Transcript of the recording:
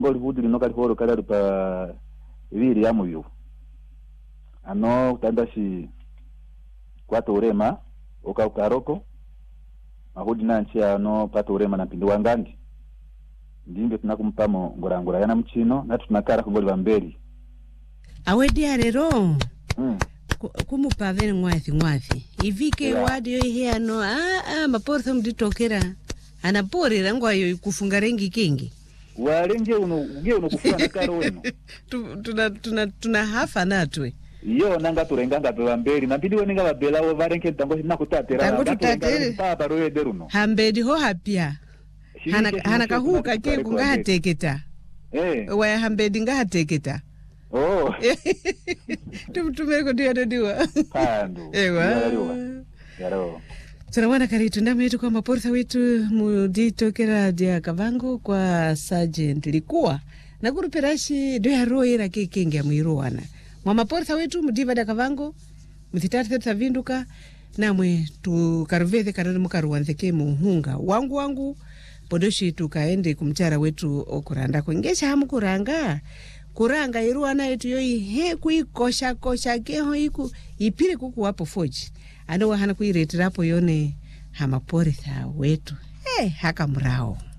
ngoli vudi lino kali horo kali pa vili ya muyu ano tandashi kwato urema ukaroko mahudi nanchi ano pato urema na pindi wangandi ndimbe tunakumpamo ngorangora yana mchino na tunakara kungoli vambeli awedi arero kumupaveni ngwathi ivike wadi yo ihe ano maportho mditokera anaporera ngwayo kufunga rengi kingi walenge uno kufua na karo wenu tuna hafa natwe iyo nanga turenganga bela mbeli na bidi weninga babela wo varenke tango nakutatera papa roede runo hambedi ho hapia hana kahuka ke kungahateketa wa hambedi ngahateketa tumeko diwa pando ewa yaro Tunawana karitu ndamu yetu kwa maportha wetu muditokera dia Kavango kwa Sergeant Likuwa na kuruperashi doya roera kekenge ya mwiruwana mwa maportha wetu mudiva dia Kavango mthitati vinduka namwe tukaruveze karani mukaruwanzeke muhunga wangu podoshi tukaende kumchara wetu okuranda kuingesha hamu kuranga iruwana yetu yoi he kuikosha keho iku ipire kuku wapo foji ano hana kuiretirapo yone hamaportha wetu haka mrao